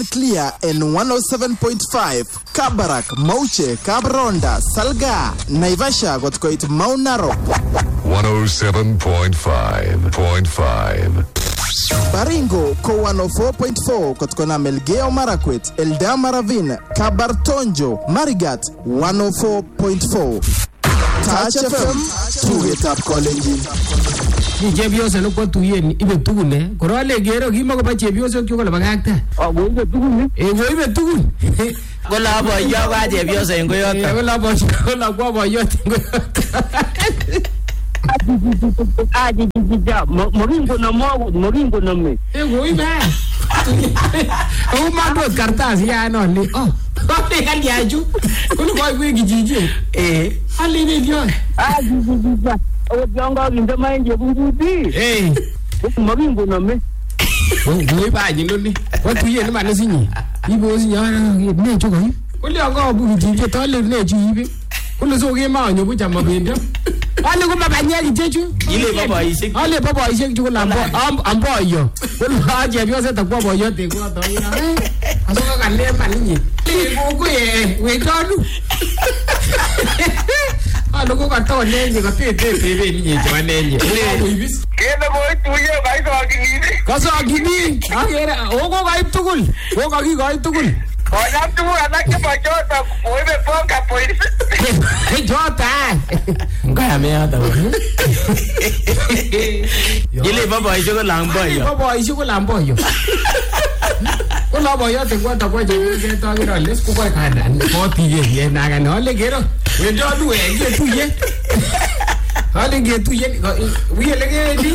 Clear in 107.5 Kabarak, Mauche, Kabronda, Salga, Naivasha got quite Mount Narok 107.5.5 Baringo ko 104.4 kotkona Melgeo Marakwet, Eldama Ravine, Kabartonjo, Marigat 104.4 Touch FM, tuget up college. Ni chepyose no kwa tuyen ibe tugune korole gero kimo ko ba chepyose kyo ko la bagakta go ibe tugune go ibe tugun go la bo yo ga chepyose ngo yoto go la bo la kwa bo yoto ngo moringo no me go ibe o ma do kartas ya no ni Bale kan yaju kuno ko gijiji ali ni dio jijija o jonga ndio manje bunguti moringo no me go iba ni loni ko tuye ni mane sinyi ibo sinya ne chogo yi uli ongo bu gijiji to le ne ju ibe kuno so ge ma onyo bu chama bendo ale ko mabanya gijeju ile baba isek ale baba isek ju la ambo yo kuno aje bio se ta kwa bo yo te ko to ya asoka kanle maninyi go ye we tonu aloko ka to nenye ka tete ni nyeje nenye kene boy tuye bai so agini ka so agini agera ogo ga itugul go ga gi ga itugul oya tu ana ke bajota oibe ponga pois jota ngaya me ata ile baba iso ko lambo yo baba iso ko lambo yo Ola boyo te kwata kwa je ke to gero les ko kwa kana ko ti ye na ga no le gero we do du e ge tu ye ale ge tu ye wi le ge